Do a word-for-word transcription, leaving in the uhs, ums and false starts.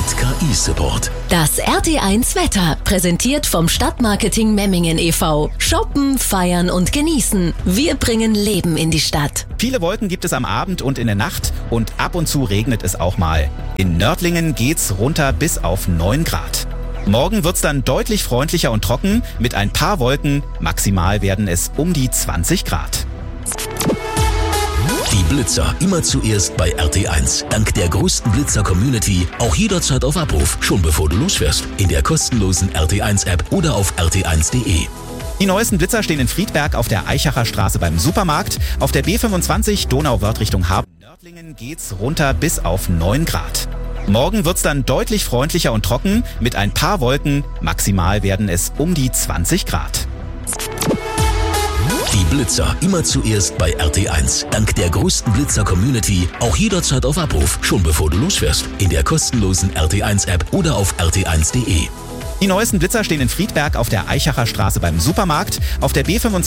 K I-Support. Das R T eins Wetter, präsentiert vom Stadtmarketing Memmingen e V Shoppen, feiern und genießen. Wir bringen Leben in die Stadt. Viele Wolken gibt es am Abend und in der Nacht und ab und zu regnet es auch mal. In Nördlingen geht's runter bis auf neun Grad. Morgen wird's dann deutlich freundlicher und trocken mit ein paar Wolken. Maximal werden es um die zwanzig Grad. Die Blitzer immer zuerst bei R T eins. Dank der größten Blitzer-Community auch jederzeit auf Abruf, schon bevor du losfährst. In der kostenlosen R T eins App oder auf r t eins punkt d e. Die neuesten Blitzer stehen in Friedberg auf der Eichacher Straße beim Supermarkt, auf der B fünfundzwanzig Donauwörth Richtung Hafen. In Nördlingen geht's runter bis auf neun Grad. Morgen wird's dann deutlich freundlicher und trocken mit ein paar Wolken. Maximal werden es um die zwanzig Grad. Die Blitzer immer zuerst bei R T eins. Dank der größten Blitzer-Community auch jederzeit auf Abruf, schon bevor du losfährst. In der kostenlosen R T eins App oder auf r t eins punkt d e. Die neuesten Blitzer stehen in Friedberg auf der Eichacher Straße beim Supermarkt, auf der B fünfundzwanzig